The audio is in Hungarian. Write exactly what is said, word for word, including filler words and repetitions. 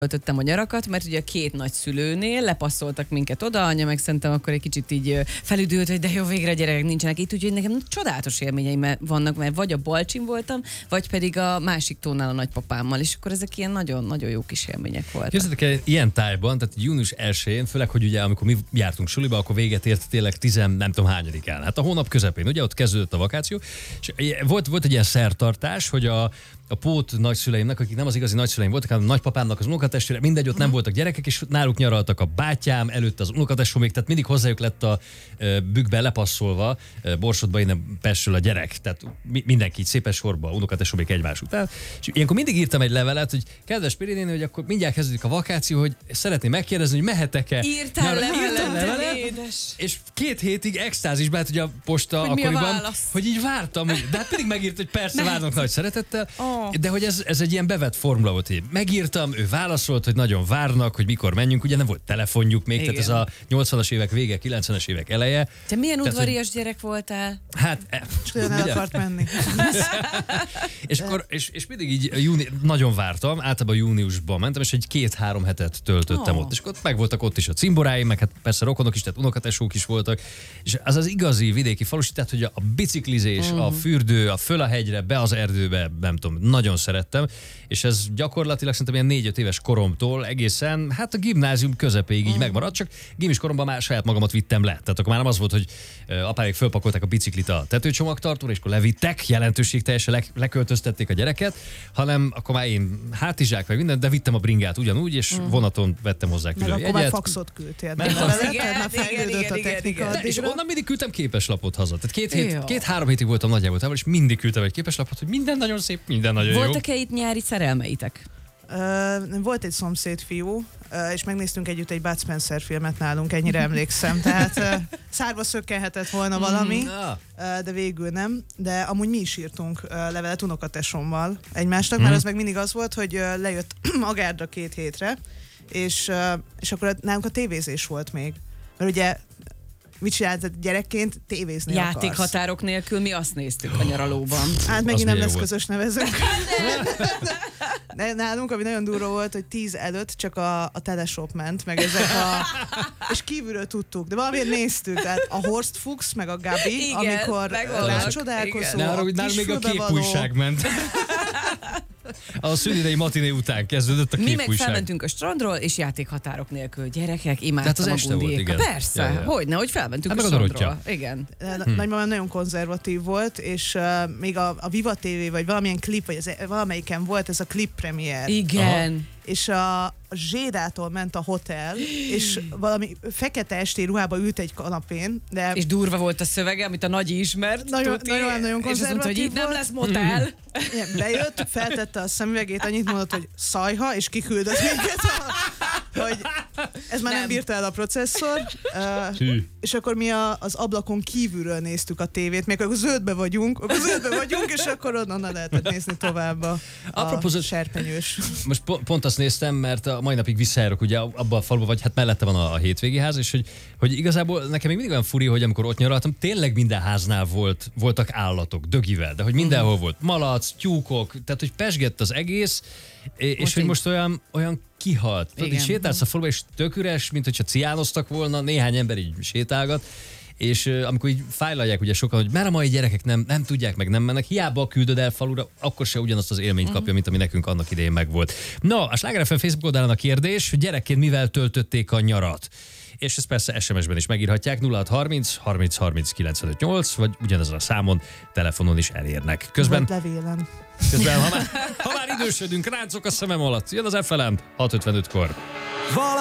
töltöttem a nyarakat, mert ugye a két nagyszülőnél lepasszoltak minket oda, anya meg szerintem akkor egy kicsit így felüdült, hogy de jó, végre a gyerekek nincsenek itt, úgyhogy nekem csodálatos élményeim vannak, mert vagy a Balcsin voltam, vagy pedig a másik tónál a nagypapámmal, és akkor ezek ilyen nagyon-nagyon jó kis élmények voltak. Képzeljétek el, ilyen tájban, tehát június elsején, főleg, hogy ugye amikor mi jártunk suliba, akkor véget ért tényleg tizen, nem tudom hányadikán. Hát a hónap közepén, ugye ott kezdődött a vakáció, és volt, volt egy ilyen szertartás, hogy a a pót nagyszüleimnek, akik nem az igazi nagyszüleim voltak, hanem a nagypapámnak az unokatestvére, mindegy, ott nem voltak gyerekek, és náluk nyaraltak a bátyám, előtte az unokatestvérék, tehát mindig hozzájuk lett a bükkbe lepasszolva, Borsodba innen Pestről a gyerek, tehát mindenki így szépen sorba, unokatestvérék egymás után. És ilyenkor mindig írtam egy levelet, hogy kedves Piri néni, hogy akkor mindjárt kezdődik a vakáció, hogy szeretném megkérdezni, hogy mehetek-e. Írtál levelet, levelet, és két hétig extázisba, hát ugye a posta hogy akkoriban, hogy így vártam, hogy, de hát pedig megírt, hogy persze várnak nagy szeretettel. Oh. De hogy ez, ez egy ilyen bevett formula volt, hogy megírtam, ő válaszolt, hogy nagyon várnak, hogy mikor menjünk, ugye nem volt telefonjuk még, igen. Tehát ez a nyolcvanas évek vége, kilencvenes évek eleje. Te milyen tehát, udvarias hogy... gyerek voltál? Hát... És olyan el akart menni. és, akkor, és, és mindig így júni, nagyon vártam, általában júniusban mentem, és egy két-három hetet töltöttem oh. ott. És akkor meg voltak ott is a cimboráim, meg hát persze rokonok is, tehát unokatesók is voltak. És az az igazi vidéki falusi, tehát hogy a biciklizés, uh-huh. a fürdő, a föl a hegyre, be az erdőbe, nem tudom, nagyon szerettem, és ez gyakorlatilag szerintem ilyen négy-öt éves koromtól egészen, hát a gimnázium közepéig így mm. megmaradt, csak gimis koromban már saját magamat vittem le. Tehát akkor már nem az volt, hogy apáik fölpakolták a biciklit a tetőcsomagtartóra, és akkor levittek, jelentőségteljesen le- leköltöztették a gyereket, hanem akkor már én hátizsák meg minden, de vittem a bringát ugyanúgy, és mm. vonaton vettem hozzá külön jegyet. Meg akkor már faxot küldtél. És onnan mindig küldtem képeslapot haza. Tehát két hét, két-három hétig voltam nagyjából távol, és mindig küldtem egy képeslapot, hogy minden nagyon szép, minden nagyon jó. Voltak-e itt nyári szerelmeitek? Uh, volt egy szomszéd fiú, uh, és megnéztünk együtt egy Bud Spencer filmet nálunk, ennyire emlékszem. Tehát uh, szárba szökkenhetett volna valami, uh, de végül nem. De amúgy mi is írtunk uh, levelet unokatesommal egymásnak, mert az meg mindig az volt, hogy uh, lejött Agárdra két hétre, és, uh, és akkor nálunk a tévézés volt még. Mert ugye mit csináltad gyerekként? Tévézni akarsz. Játékhatárok nélkül mi azt néztük a nyaralóban. Hát megint nem lesz közös nevezőnk. De nálunk, ami nagyon durva volt, hogy tíz előtt csak a, a teleshop ment, meg ezek a... És kívülről tudtuk, de valamiért néztük. Tehát a Horst Fuchs, meg a Gabi, igen, amikor rácsodálkozó, nálunk még a képújság ment. A szülidei matiné után kezdődött a képújság. Mi meg felmentünk a strandról, és játékhatárok nélkül. Gyerekek, imádtam az a este volt, igen. Persze, ja, ja. Hogyne, hogy felmentünk hát a strandról. Igen. Hm. Nagymamám nagyon konzervatív volt, és uh, még a, a Viva té vé, vagy valamilyen klip, vagy az, valamelyiken volt ez a klip premier. Igen. Aha. És a, a Zsédától ment a hotel, és valami fekete esti ruhába ült egy kanapén. De és durva volt a szövege, amit a Nagyi ismert. Nagyon, nagyon, nagyon konzervatív. És azt mondta, hogy itt nem lesz motel. Igen, bejött, feltette a szemüvegét, annyit mondott, hogy szajha, és kiküldött minket, hogy ez már nem, nem bírta el a processzor. Uh, és akkor mi a, az ablakon kívülről néztük a tévét, még akkor zöldbe vagyunk, akkor zöldbe vagyunk, és akkor onnan lehetett nézni tovább a, a serpenyős. Most po- pont azt néztem, mert a mai napig visszajárok ugye abban a faluban, vagy hát mellette van a, a hétvégi ház, és hogy, hogy igazából nekem még mindig olyan furi, hogy amikor ott nyaraltam, tényleg minden háznál volt, voltak állatok, dögivel, de hogy mindenhol volt malac, tyúkok, tehát hogy pesgett az egész, és most hogy én... most olyan, olyan kihalt. Tudod, így sétálsz a faluba, és tök üres, mint hogyha ciánoztak volna, néhány ember így sétálgat, és uh, amikor így fájlalják ugye sokan, hogy már a mai gyerekek nem, nem tudják, meg nem mennek, hiába küldöd el falura, akkor se ugyanazt az élményt kapja, uh-huh. mint ami nekünk annak idején megvolt. No, a Sláger ef em Facebook oldalán a kérdés, hogy gyerekként mivel töltötték a nyarat? És ezt persze es em es-ben is megírhatják, nulla hat harminc harminc harminc kilencvenöt nyolc, vagy ugyanezen a számon, telefonon is elérnek. Közben, levélem. Közben ha, már, ha már idősödünk, ráncok a szemem alatt, jön az ef el em hat ötvenötkor.